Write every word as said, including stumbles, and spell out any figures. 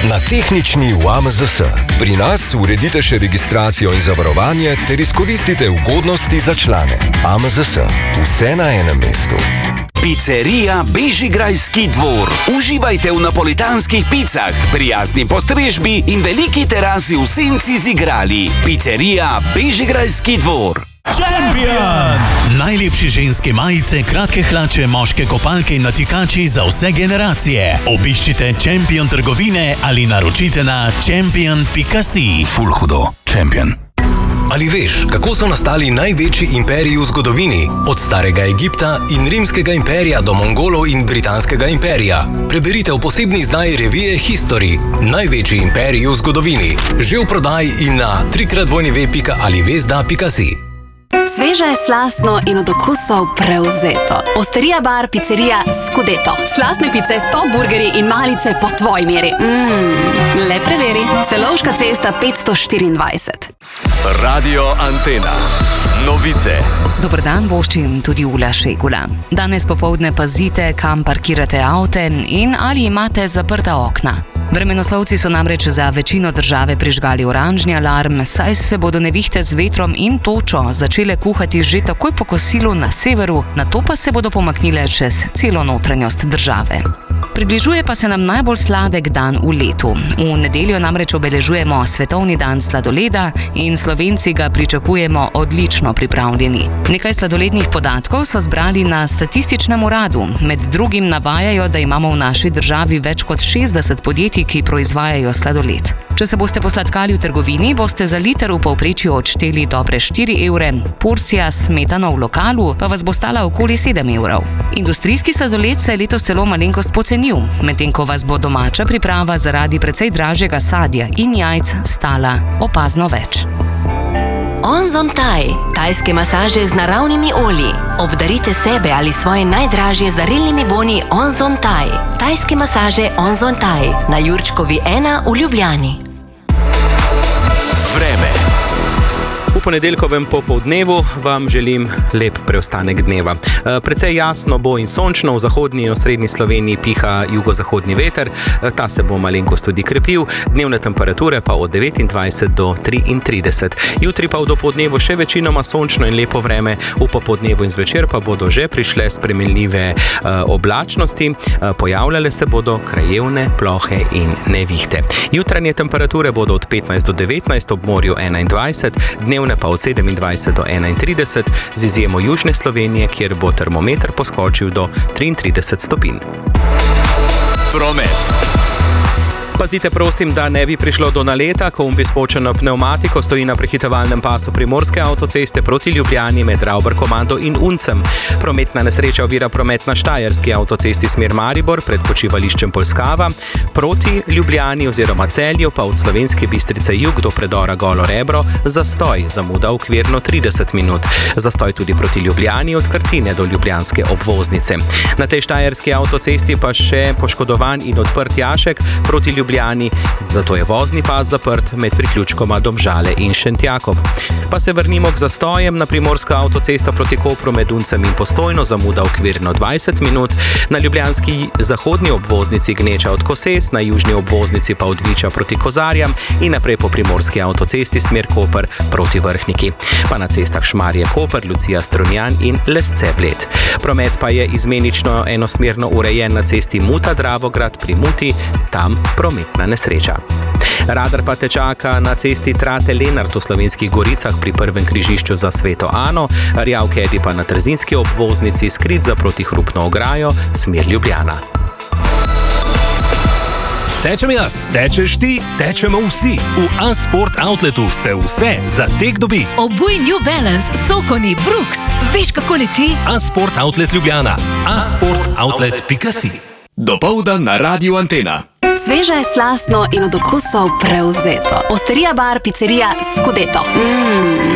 na tehnični v A M Z S. Pri nas uredite še registracijo in zavarovanje ter izkoristite ugodnosti za člane. A M Z S. Vse na enem mestu. Pizzerija Bežigrajski dvor. Uživajte v napolitanskih picah, prijazni postrežbi in veliki terasi v senci z igrali. Pizzerija Bežigrajski dvor. Champion! Najlepše ženske majice, kratke hlače, moške kopalke in natikači za vse generacije. Obiščite Champion trgovine ali naročite na champion pika si. Ful hudo. Champion. Ali veš, kako so nastali največji imperiji v zgodovini? Od starega Egipta in rimskega imperija do Mongolov in britanskega imperija. Preberite v posebni izdaji revije History. Največji imperiji v zgodovini. Že v prodaji in na trikrat dvojni pika ali vezda pika si. Sveže, slastno in od okusov prevzeto. Osterija bar, pizzerija Scudetto. Slastne pice, top burgeri in malice po tvoji meri. Mmm, le preveri. Celovška cesta petsto štiriindvajset. Radio Antena. Novice. Dober dan, voščim tudi Ula Šegula. Danes popoldne pazite, kam parkirate avte in ali imate zaprta okna. Vremenoslovci so namreč za večino države prižgali oranžni alarm, saj se bodo nevihte z vetrom in točo začele kuhati že takoj po kosilu na severu, nato pa se bodo pomaknile čez celo notranjost države. Približuje pa se nam najbolj sladek dan v letu. V nedeljo namreč obeležujemo Svetovni dan sladoleda in Slovenci ga pričakujemo odlično pripravljeni. Nekaj sladolednih podatkov so zbrali na Statističnem uradu. Med drugim navajajo, da imamo v naši državi več kot šestdeset podjetij, ki proizvajajo sladoled. Če se boste posladkali v trgovini, boste za liter v povprečju odšteli dobre štiri evre, porcija s smetano v lokalu pa vas bo stala okoli sedem evrov. Industrijski sladoled se je letos celo malenkost pocenil, medtem ko vas bo domača priprava zaradi precej dražjega sadja in jajc stala opazno več. Onzon Thai. Tajske masaže z naravnimi olji. Obdarite sebe ali svoje najdražje z darilnimi boni Onzon Thai. Tajske masaže Onzon Thai. Na Jurčkovi ena v Ljubljani. Vreme. V ponedeljkovem popoldnevu vam želim lep preostanek dneva. Precej jasno bo in sončno, v zahodni in osrednji Sloveniji piha jugozahodni veter, ta se bo malenkost tudi krepil, dnevne temperature pa od devetindvajset do triintrideset. Jutri pa v dopoldnevu še večinoma sončno in lepo vreme, v popoldnevu in zvečer pa bodo že prišle spremenljive oblačnosti, pojavljale se bodo krajevne plohe in nevihte. Jutranje temperature bodo od petnajst do devetnajst, ob morju enaindvajset, dnevne pa od sedemindvajset do enaintrideset, z izjemo južne Slovenije, kjer bo termometer poskočil do triintrideset stopinj. Promet. Pazite prosim, da ne bi prišlo do naleta, ko umbi spočeno pnevmatiko stoji na prehitevalnem pasu Primorske avtoceste proti Ljubljani med Ravbar-Komando in Uncem. Prometna nesreča ovira promet na Štajerski avtocesti smer Maribor pred počivališčem Polskava, proti Ljubljani oziroma Celju pa od Slovenske Bistrice jug do predora Golo Rebro zastoj, zamuda okvirno trideset minut. Zastoj tudi proti Ljubljani od Krtine do ljubljanske obvoznice. Na tej Štajerski avtocesti pa še poškodovan in odprt jašek proti Ljubljani Ljubljani, zato je vozni pas zaprt med priključkoma Domžale in Šentjakob. Pa se vrnimo k zastojem na Primorsko avtocesto proti Kopru med Uncem in Postojno, zamuda okvirno dvajset minut, na ljubljanski zahodni obvoznici Gneča od Koses, na južni obvoznici pa od Viča proti Kozarjam in naprej po Primorski avtocesti smer Koper proti Vrhniki. Pa na cestah Šmarje-Koper, Lucija-Strunjan in Lesce-Bled. Promet pa je izmenično enosmerno urejen na cesti Muta-Dravograd pri Muti, tam prometna nesreča. Radar pa te čaka na cesti Trate-Lenart v Slovenskih Goricah pri prvem križišču za Sveto Ano, Rjavkedi pa na trzinski obvoznici Skridza proti Hrupno ograjo, smer Ljubljana. Tečem jaz, tečeš ti, tečemo vsi. V A-Sport Outletu se vse za tek dobi. Obuj New Balance, Sokoni, Brooks. Veš, kako leti? A-Sport Outlet Ljubljana. a sport outlet pika si. Dopoldan na Radio Antena. Sveže, slastno in od okusov prevzeto. Osterija bar, pizzerija Scudetto. Mmm.